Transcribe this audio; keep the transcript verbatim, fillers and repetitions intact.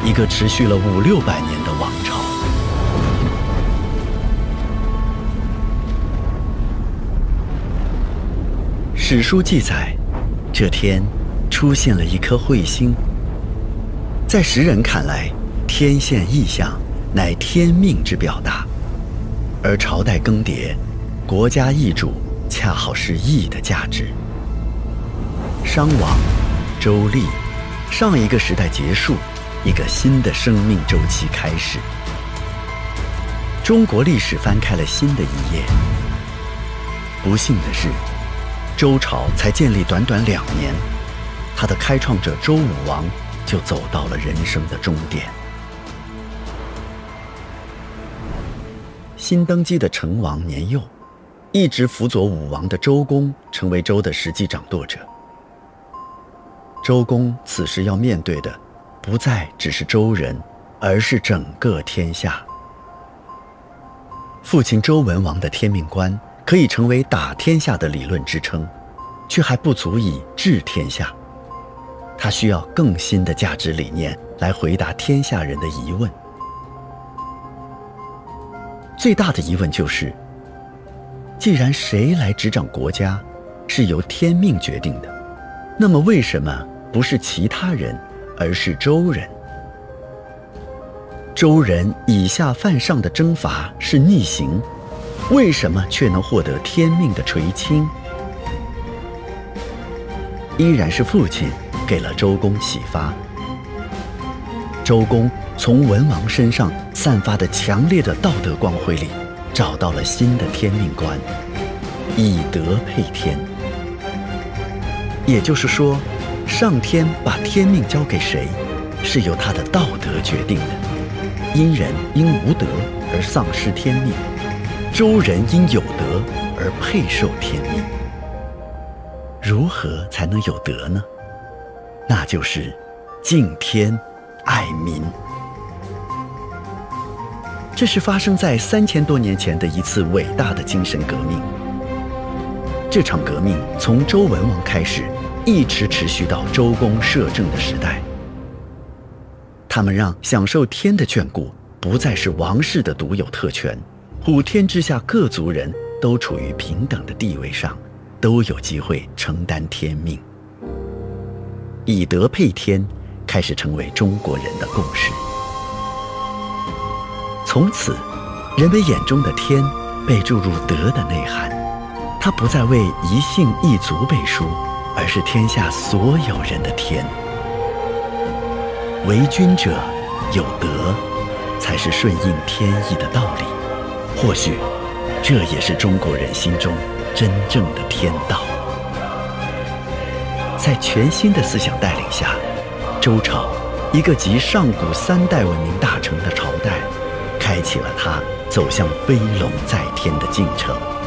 一个持续了五六百年的王朝。史书记载，这天出现了一颗彗星。在时人看来，天现异象乃天命之表达，而朝代更迭，国家易主，恰好是易的价值。商王、周历，上一个时代结束，一个新的生命周期开始。中国历史翻开了新的一页。不幸的是，周朝才建立短短两年，他的开创者周武王就走到了人生的终点。新登基的成王年幼，一直辅佐武王的周公成为周的实际掌舵者。周公此时要面对的，不再只是周人，而是整个天下。父亲周文王的天命观可以成为打天下的理论支撑，却还不足以治天下。他需要更新的价值理念来回答天下人的疑问。最大的疑问就是，既然谁来执掌国家是由天命决定的，那么为什么不是其他人，而是周人？周人以下犯上的征伐是逆行，为什么却能获得天命的垂青？依然是父亲给了周公启发。周公从文王身上散发的强烈的道德光辉里，找到了新的天命观，以德配天。也就是说，上天把天命交给谁，是由他的道德决定的。殷人因无德而丧失天命，周人因有德而配受天命。如何才能有德呢？那就是敬天爱民。这是发生在三千多年前的一次伟大的精神革命。这场革命从周文王开始，一直持续到周公摄政的时代。他们让享受天的眷顾不再是王室的独有特权，普天之下各族人都处于平等的地位上，都有机会承担天命。以德配天开始成为中国人的共识。从此，人们眼中的天被注入德的内涵，它不再为一姓一族背书，而是天下所有人的天。为君者有德，才是顺应天意的道理。或许，这也是中国人心中真正的天道。在全新的思想带领下，周朝，一个集上古三代文明大成的朝代，开启了它走向飞龙在天的进程。